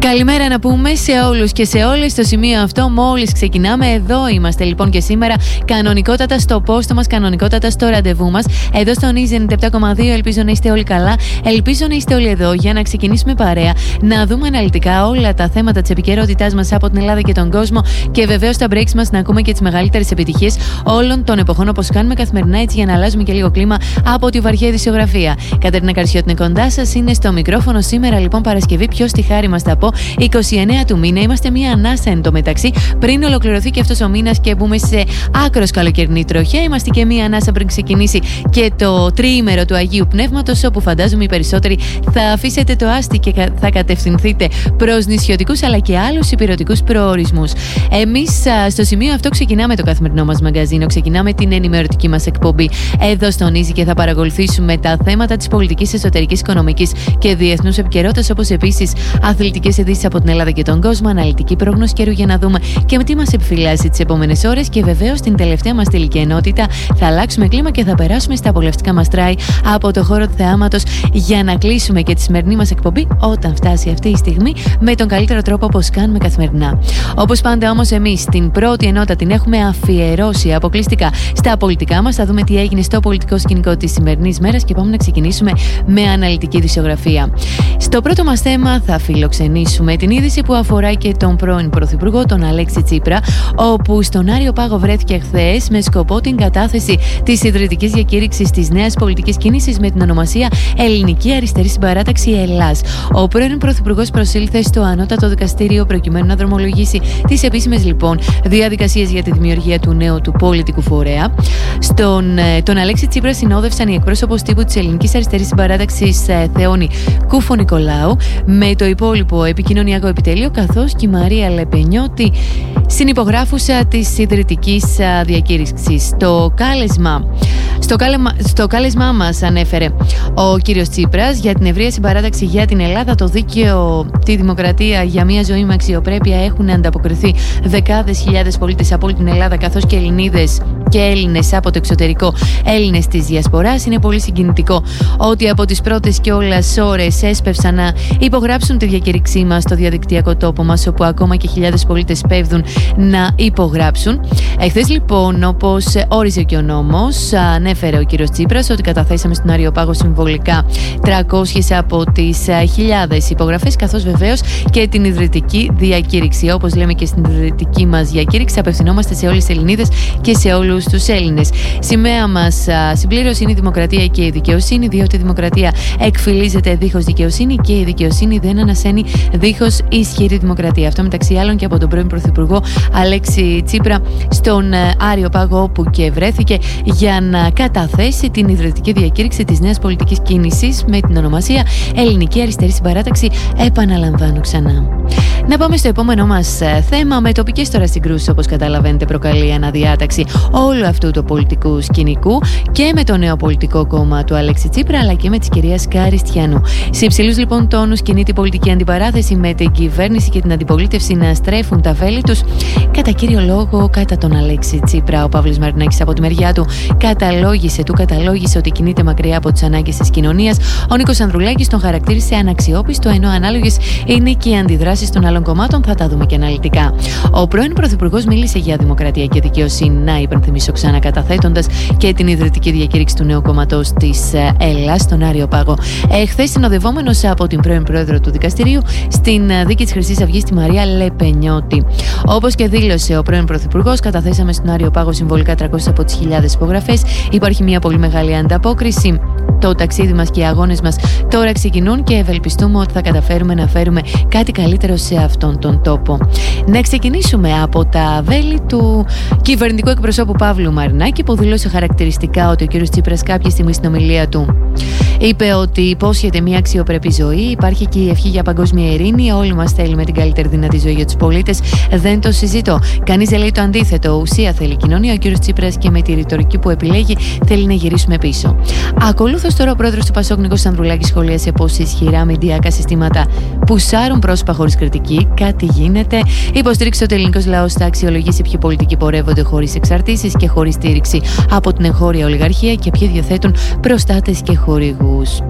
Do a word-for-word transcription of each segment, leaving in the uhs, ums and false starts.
Καλημέρα να πούμε σε όλους και σε όλες στο σημείο αυτό. Μόλις ξεκινάμε, εδώ είμαστε λοιπόν και σήμερα κανονικότατα στο πόστο μας, κανονικότατα στο ραντεβού μας. Εδώ στο Νίζ ενενήντα επτά κόμμα δύο. Ελπίζω να είστε όλοι καλά. Ελπίζω να είστε όλοι εδώ για να ξεκινήσουμε παρέα, να δούμε αναλυτικά όλα τα θέματα της επικαιρότητάς μας από την Ελλάδα και τον κόσμο και βεβαίως τα breaks μας να ακούμε και τις μεγαλύτερες επιτυχίες όλων των εποχών, όπως κάνουμε καθημερινά, έτσι για να αλλάζουμε και λίγο κλίμα από τη βαριά ειδησιογραφία. Κατερίνα Καρσιώτη είναι κοντά σας, είναι στο μικρόφωνο σήμερα λοιπόν Παρασκευή. Ποιος τη χάρη μας θα πω, εικοστή ενάτη του μήνα. Είμαστε μια ανάσα εν τω μεταξύ πριν ολοκληρωθεί και αυτός ο μήνας και μπούμε σε άκρος καλοκαιρινή τροχιά. Είμαστε και μια ανάσα πριν ξεκινήσει και το τριήμερο του Αγίου Πνεύματος, όπου φαντάζομαι οι περισσότεροι θα αφήσετε το άστι και θα κατευθυνθείτε προς νησιωτικούς αλλά και άλλους υπηρετικούς προορισμούς. Εμείς στο σημείο αυτό ξεκινάμε το καθημερινό μας μαγκαζίνο, ξεκινάμε την ενημερωτική μας εκπομπή εδώ στον Easy και θα παρακολουθήσουμε τα θέματα της πολιτικής, εσωτερικής, οικονομικής και διεθνούς επικαιρότητας, όπως επίσης αθλητικές ειδήσεις από την Ελλάδα και τον κόσμο, αναλυτική πρόγνωση καιρού για να δούμε και με τι μας επιφυλάσσει τις επόμενες ώρες και βεβαίως την τελευταία μας τελική ενότητα θα αλλάξουμε κλίμα και θα περάσουμε στα απολαυστικά μας τράι από το χώρο του θεάματος για να κλείσουμε και τη σημερινή μας εκπομπή όταν φτάσει αυτή η στιγμή με τον καλύτερο τρόπο, όπως κάνουμε καθημερινά. Όπως πάντα όμως εμείς την πρώτη ενότητα την έχουμε αφιερώσει αποκλειστικά στα πολιτικά μας. Θα δούμε τι έγινε στο πολιτικό σκηνικό της σημερινής μέρας και πάμε να ξεκινήσουμε με αναλυτική ειδησιογραφία. Στο πρώτο μας θέμα θα φιλοξενήσουμε την είδηση που αφορά και τον πρώην Πρωθυπουργό, τον Αλέξη Τσίπρα, όπου στον Άριο Πάγο βρέθηκε χθες με σκοπό την κατάθεση της ιδρυτικής διακήρυξης της νέας πολιτικής κίνησης με την ονομασία Ελληνική Αριστερή Συμπαράταξη Ελλάς. Ο πρώην Πρωθυπουργός προσήλθε στο Ανώτατο Δικαστήριο προκειμένου να δρομολογήσει τις επίσημες λοιπόν διαδικασίες για τη δημιουργία του νέου του πολιτικού φορέα. Στον τον Αλέξη Τσίπρα συνόδευσαν οι εκπρόσωπος τύπου της Ελληνικής Αριστερής Συμπαράταξης Θεόνη Κούφο-Νικολάου με το υπόλοιπο επικοινωνιακό επιτελείο, καθώς και η Μαρία Λεπενιώτη, συνυπογράφουσα της ιδρυτικής διακήρυξης. Το κάλεσμα, στο, κάλεμα, στο κάλεσμά μας ανέφερε ο κύριος Τσίπρας για την ευρεία συμπαράταξη για την Ελλάδα, το δίκαιο, τη δημοκρατία, για μια ζωή με αξιοπρέπεια έχουν ανταποκριθεί δεκάδες χιλιάδες πολίτες από όλη την Ελλάδα, καθώς και Ελληνίδες και Έλληνες από το εξωτερικό, Έλληνες της Διασποράς. Είναι πολύ συγκινητικό ότι από τις πρώτες και όλες ώρες έσπευσαν να υπογράψουν τη διακήρυξή μας στο διαδικτυακό τόπο μας, όπου ακόμα και χιλιάδες πολίτες πέφτουν να υπογράψουν. Εχθές λοιπόν, όπως όριζε και ο νόμος, ανέφερε ο κύριος Τσίπρας ότι καταθέσαμε στον Άριο Πάγο συμβολικά τριακόσιες από τις χιλιάδες υπογραφές, καθώς βεβαίως και την ιδρυτική διακήρυξη. Όπως λέμε και στην ιδρυτική μας διακήρυξη, απευθυνόμαστε σε όλες τις Ελληνίδες και σε όλους τους Έλληνες. Σημαία μας συμπλήρωση είναι η δημοκρατία και η δικαιοσύνη, διότι η δημοκρατία εκφυλίζεται δίχως δικαιοσύνη και η δικαιοσύνη δεν ανασένει δίχως ισχυρή δημοκρατία. Αυτό μεταξύ άλλων και από τον πρώην Πρωθυπουργό Αλέξη Τσίπρα στον Άριο Πάγο, όπου και βρέθηκε για να καταθέσει την ιδρυτική διακήρυξη της νέας πολιτικής κίνησης με την ονομασία Ελληνική Αριστερή Συμπαράταξη. Επαναλαμβάνω ξανά. Να πάμε στο επόμενό μας θέμα. Με τοπικές τώρα συγκρούσεις, όπως καταλαβαίνετε, προκαλεί αναδιάταξη όλου αυτού του πολιτικού σκηνικού και με το νέο πολιτικό κόμμα του Αλέξη Τσίπρα, αλλά και με της κυρίας Καριστιανού. Σε υψηλούς λοιπόν τόνους κινείται η πολιτική αντιπαράθεση, με την κυβέρνηση και την αντιπολίτευση να στρέφουν τα βέλη τους κατά κύριο λόγο κατά τον Αλέξη Τσίπρα. Ο Παύλος Μαρινάκης από τη μεριά του καταλόγησε, του καταλόγησε ότι κινείται μακριά από τις ανάγκες της κοινωνίας. Ο Νίκος Ανδρουλάκης τον χαρακτήρισε αναξιόπιστο, ενώ ανάλογες είναι και οι αντιδράσεις των άλλων κομμάτων. Θα τα δούμε και αναλυτικά. Ο πρώην Πρωθυπουργός μίλησε για δημοκρατία και δικαιοσύνη, να υπενθυμίσω ξανά, καταθέτοντας και την ιδρυτική διακήρυξη του νέου κόμματος της Ελλάς στον Άριο Πάγο. Εχθές, συνοδευόμενος από την πρώην πρόεδρο του δικαστηρίου στην δίκη της Χρυσής Αυγής, τη Μαρία Λεπενιώτη. Όπως και δήλωσε ο πρώην Πρωθυπουργός, καταθέσαμε στον Άριο Πάγο συμβολικά τριακόσιες από τις χιλιάδες υπογραφές. Υπάρχει μια πολύ μεγάλη ανταπόκριση. Το ταξίδι μας και οι αγώνες μας τώρα ξεκινούν και ευελπιστούμε ότι θα καταφέρουμε να φέρουμε κάτι καλύτερο σε αυτόν τον τόπο. Να ξεκινήσουμε από τα βέλη του κυβερνητικού εκπροσώπου Παύλου Μαρινάκη, που δήλωσε χαρακτηριστικά ότι ο κ. Τσίπρας κάποια στιγμή στην ομιλία του είπε ότι υπόσχεται μια αξιοπρεπή ζωή, υπάρχει και η ευχή για παγκόσμια ειρήνη. Όλοι μας θέλουμε την καλύτερη δυνατή ζωή για τους πολίτες. Δεν το συζητώ. Κανείς δεν λέει το αντίθετο. Ουσία θέλει η κοινωνία. Ο κ. Τσίπρας και με τη ρητορική που επιλέγει θέλει να γυρίσουμε πίσω. Ακολούθως τώρα ο πρόεδρος του Πασόκ Νίκος Ανδρουλάκης σχολίασε πως ισχυρά μηντιακά συστήματα πουσάρουν πρόσωπα χωρίς κριτική. Κάτι γίνεται. Υποστήριξε ότι ο ελληνικός λαός θα αξιολογήσει ποιοι πολιτικοί πορεύονται χωρίς εξαρτήσεις και χωρίς στήριξη από την εγχώρια ολιγαρχία και ποιοι διαθέτουν προστάτες και χορηγούς.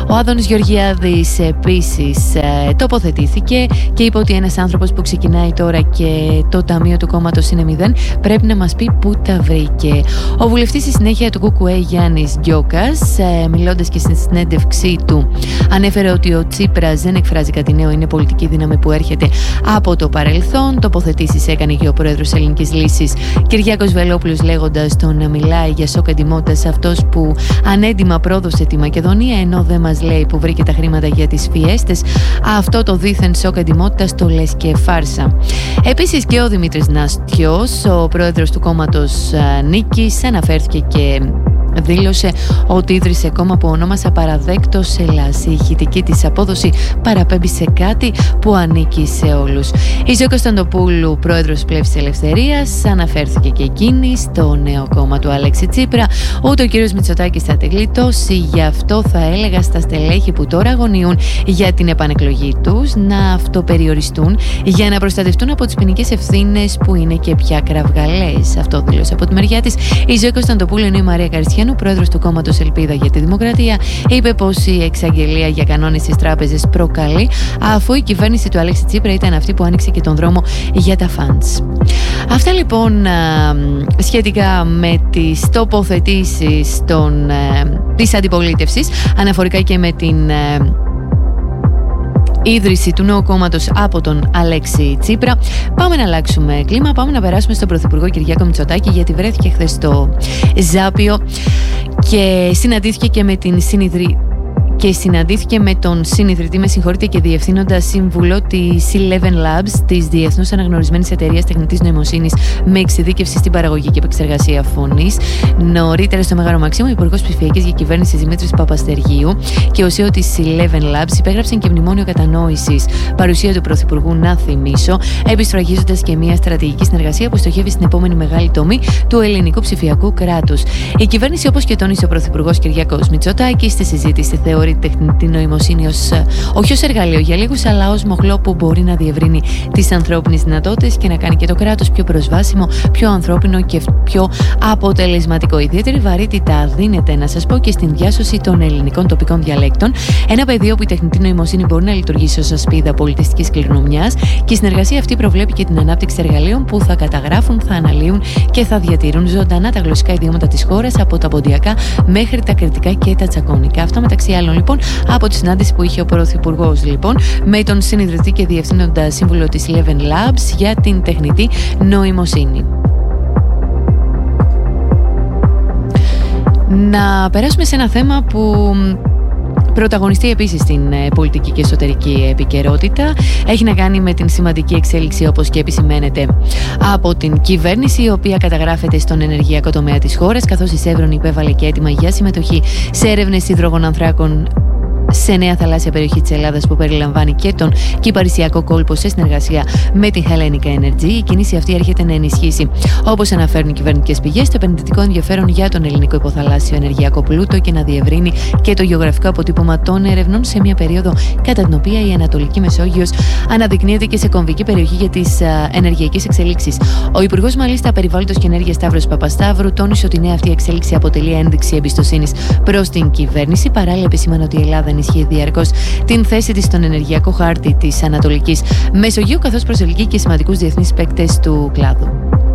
Ο Άδωνης Γεωργιάδης επίσης τοποθετήθηκε και είπε ότι ένας άνθρωπος που ξεκινάει τώρα και το ταμείο του κόμματος είναι μηδέν πρέπει να μας πει πού τα βρήκε. Ο βουλευτής στη συνέχεια του ΚΚΕ Γιάννης Γκιόκας, μιλώντας και στη συνέντευξή του, ανέφερε ότι ο Τσίπρας δεν εκφράζει κάτι νέο, είναι πολιτική δύναμη που έρχεται από το παρελθόν. Τοποθετήσεις έκανε και ο πρόεδρος Ελληνικής Λύσης Κυριάκος Βελόπουλος, λέγοντας το να μιλάει για σοκ εντιμότητας αυτός που ανέντιμα πρόδωσε τη Μακεδονία, ενώ δεν μας λέει που βρήκε τα χρήματα για τις φιέστες. Αυτό το δίθεν σοκ εντιμότητας το λες και φάρσα. Επίσης και ο Δημήτρης Νάστιος, ο πρόεδρος του κόμματος Νίκης, αναφέρθηκε και δήλωσε ότι ίδρυσε κόμμα που ονόμασε Παραδέκτος Ελλάς. Η ηχητική της απόδοση παραπέμπει σε κάτι που ανήκει σε όλους. Η Ζωή Κωνσταντοπούλου, πρόεδρος Πλεύσης Ελευθερίας, αναφέρθηκε και εκείνη στο νέο κόμμα του Αλέξη Τσίπρα. Ούτε ο κύριος Μητσοτάκης θα τη γλιτώσει, γι' αυτό θα έλεγα στα στελέχη που τώρα αγωνιούν για την επανεκλογή τους να αυτοπεριοριστούν για να προστατευτούν από τις ποινικές ευθύνες που είναι και πια κραυγαλές. Αυτό δήλωσε από τη μεριά της η Ζωή Κωνσταντοπούλου, ενώ η Μαρία Καριστιανού, πρόεδρος του κόμματος Ελπίδα για τη Δημοκρατία, είπε πως η εξαγγελία για κανόνες στις τράπεζες προκαλεί, αφού η κυβέρνηση του Αλέξη Τσίπρα ήταν αυτή που άνοιξε και τον δρόμο για τα φαντς. Αυτά λοιπόν σχετικά με τις τοποθετήσεις των, της αντιπολίτευσης, αναφορικά και με την ίδρυση του νέου κόμματος από τον Αλέξη Τσίπρα. Πάμε να αλλάξουμε κλίμα, πάμε να περάσουμε στον Πρωθυπουργό Κυριάκο Μητσοτάκη, γιατί βρέθηκε χθες στο Ζάπιο και συναντήθηκε και με την συνειδρή... και συναντήθηκε με τον συνιδρυτή, με συγχωρείτε, και διευθύνοντα σύμβουλο της Eleven Labs, της διεθνούς αναγνωρισμένης εταιρείας τεχνητής νοημοσύνης με εξειδίκευση στην παραγωγή και επεξεργασία φωνής. Νωρίτερα στο Μέγαρο Μαξίμου, ο Υπουργός Ψηφιακής Διακυβέρνησης Δημήτρης Παπαστεργίου και ο σι ι ο της Eleven Labs υπέγραψαν και μνημόνιο κατανόησης, παρουσία του Πρωθυπουργού, να θυμίσω, επισφραγίζοντας και μια στρατηγική συνεργασία που στοχεύει στην επόμενη μεγάλη τομή του ελληνικού ψηφιακού κράτους. Η κυβέρνηση, όπως και τόνισε ο Πρωθυπουργός Κυριάκος Μητσοτάκης στη συζήτηση, θεωρεί τη τεχνητή νοημοσύνη ως, όχι ως εργαλείο για λίγους, αλλά ως μοχλό που μπορεί να διευρύνει τις ανθρώπινες δυνατότητες και να κάνει και το κράτος πιο προσβάσιμο, πιο ανθρώπινο και πιο αποτελεσματικό. Ιδιαίτερη βαρύτητα δίνεται, να σας πω, και στην διάσωση των ελληνικών τοπικών διαλέκτων, ένα πεδίο που η τεχνητή νοημοσύνη μπορεί να λειτουργήσει ως ασπίδα πολιτιστικής κληρονομιάς, και η συνεργασία αυτή προβλέπει και την ανάπτυξη εργαλείων που θα καταγράφουν, θα αναλύουν και θα διατηρούν ζωντανά τα γλωσσικά ιδιώματα της χώρας, από τα ποντιακά μέχρι τα κριτικά και τα τσακώνικα. Αυτό μεταξύ άλλων λοιπόν από τη συνάντηση που είχε ο Πρωθυπουργός λοιπόν με τον συνιδρυτή και διευθύνοντα σύμβουλο της Eleven Labs για την τεχνητή νοημοσύνη. Να περάσουμε σε ένα θέμα που πρωταγωνιστεί επίσης στην πολιτική και εσωτερική επικαιρότητα. Έχει να κάνει με την σημαντική εξέλιξη, όπως και επισημαίνεται από την κυβέρνηση, η οποία καταγράφεται στον ενεργειακό τομέα της χώρας, καθώς η Σεύρον υπέβαλε και αίτημα για συμμετοχή σε έρευνες υδρογονανθράκων σε νέα θαλάσσια περιοχή της Ελλάδας, που περιλαμβάνει και τον κυπαρισιακό κόλπο, σε συνεργασία με την Hellenic Energy. Η κίνηση αυτή έρχεται να ενισχύσει, όπως αναφέρουν οι κυβερνητικές πηγές, το επενδυτικό ενδιαφέρον για τον ελληνικό υποθαλάσσιο ενεργειακό πλούτο και να διευρύνει και το γεωγραφικό αποτύπωμα των ερευνών σε μια περίοδο κατά την οποία η Ανατολική Μεσόγειος αναδεικνύεται και σε κομβική περιοχή για τις ενεργειακές εξελίξεις. Ο Υπουργός μάλιστα Περιβάλλοντος και Ενέργειας Σταύρος Παπασταύρου τόνισε ότι η νέα αυτή εξέλιξη αποτελεί ένδειξη εμπιστοσύνης προς την κυβέρνηση. Παράλληλα, επισήμανε ότι η Ελλάδα ενισχύει διαρκώς την θέση της στον ενεργειακό χάρτη της Ανατολικής Μεσογείου, καθώς προσελκύει και σημαντικούς διεθνείς παίκτες του κλάδου.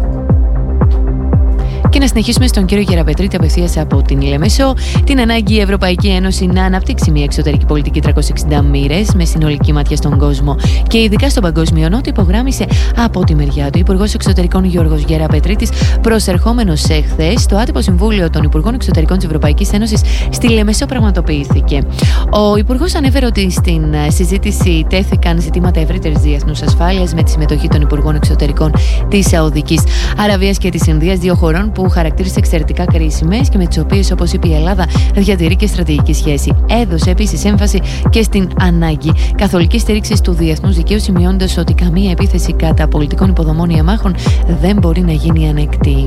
Και να συνεχίσουμε στον κύριο Γεραπετρίτη, απευθείας από την Λεμεσό, την ανάγκη η Ευρωπαϊκή Ένωση να αναπτύξει μια εξωτερική πολιτική τριακόσιες εξήντα μοίρες με συνολική ματιά στον κόσμο και ειδικά στον παγκόσμιο νότο, υπογράμμισε από τη μεριά του Υπουργός Εξωτερικών Γιώργος Γεραπετρίτης, προσερχόμενος εχθές στο άτυπο Συμβούλιο των Υπουργών Εξωτερικών της Ευρωπαϊκής Ένωσης στη Λεμεσό πραγματοποιήθηκε. Ο Υπουργός ανέφερε ότι στην συζήτηση τέθηκαν ζητήματα ευρύτερης διεθνούς ασφάλειας με τη συμμετοχή των Υπουργών Εξωτερικών της Σαουδικής Αραβίας και της Ινδίας, δύο χωρών που χαρακτήρισε εξαιρετικά κρίσιμες και με τις οποίες, όπως είπε, η Ελλάδα διατηρεί και στρατηγική σχέση. Έδωσε επίσης έμφαση και στην ανάγκη καθολικής στήριξης του διεθνούς δικαίου, σημειώνοντας ότι καμία επίθεση κατά πολιτικών υποδομών ή αμάχων δεν μπορεί να γίνει ανεκτή.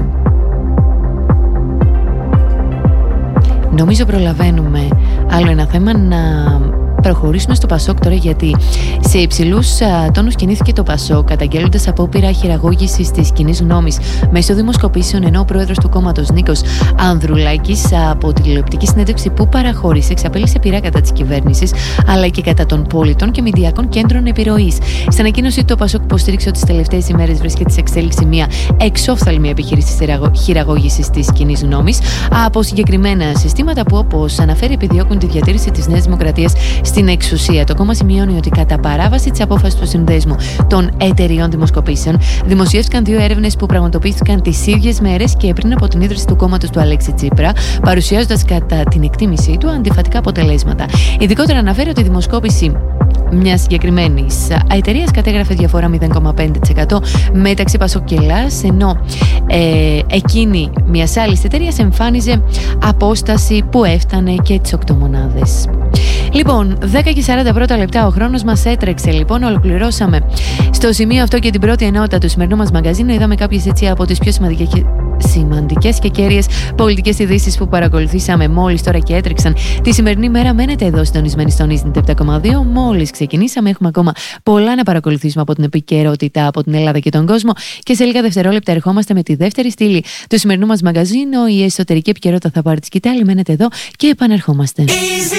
Νομίζω προλαβαίνουμε άλλο ένα θέμα να προχωρήσουμε στο Πασόκ τώρα, γιατί σε υψηλούς τόνους κινήθηκε το Πασόκ, καταγγέλλοντας απόπειρα χειραγώγησης της κοινής γνώμης μέσω δημοσκοπήσεων, ενώ ο πρόεδρος του κόμματος Νίκος Ανδρουλάκης από τηλεοπτική συνέντευξη που παραχώρησε εξαπέλυσε πειρά κατά της κυβέρνησης αλλά και κατά των πολιτών και μηντιακών κέντρων επιρροής. Στην ανακοίνωση του Πασόκ υποστήριξε ότι τις τελευταίες ημέρες βρίσκεται σε εξέλιξη μια εξόφθαλμη επιχείρηση χειραγώγησης της κοινής γνώμης από συγκεκριμένα συστήματα που, όπως αναφέρει, επιδιώκουν τη διατήρηση της Νέας Δημοκρατίας στην εξουσία. Το κόμμα σημειώνει ότι κατά παράβαση της απόφασης του Συνδέσμου των Εταιριών Δημοσκοπήσεων δημοσιεύτηκαν δύο έρευνες που πραγματοποιήθηκαν τις ίδιες μέρες και πριν από την ίδρυση του κόμματος του Αλέξη Τσίπρα, παρουσιάζοντας κατά την εκτίμησή του αντιφατικά αποτελέσματα. Ειδικότερα αναφέρει ότι η δημοσκόπηση μιας συγκεκριμένης εταιρείας κατέγραφε διαφορά μηδέν κόμμα πέντε τοις εκατό μεταξύ Πασόκ και Ελλάς, ενώ ε, εκείνη μιας άλλης εταιρείας εμφάνιζε απόσταση που έφτανε και τις οκτώ μονάδες. Λοιπόν, δέκα και σαράντα πρώτα λεπτά ο χρόνος μας έτρεξε. Λοιπόν, ολοκληρώσαμε στο σημείο αυτό και την πρώτη ενότητα του σημερινού μας μαγκαζίνου. Είδαμε κάποιες έτσι από τις πιο σημαντικές σημαντικές και κέρυες πολιτικές ειδήσεις που παρακολουθήσαμε μόλις τώρα και έτρεξαν τη σημερινή μέρα. Μένετε εδώ συντονισμένοι στον Ίζνιτ επτά κόμμα δύο. Μόλις ξεκινήσαμε, έχουμε ακόμα πολλά να παρακολουθήσουμε από την επικαιρότητα από την Ελλάδα και τον κόσμο. Και σε λίγα δευτερόλεπτα ερχόμαστε με τη δεύτερη στήλη του σημερινού μας μαγκαζίνου. Η εσωτερική επικαιρότητα θα πάρει τη σκητάλη. Μένετε εδώ και επανερχόμαστε.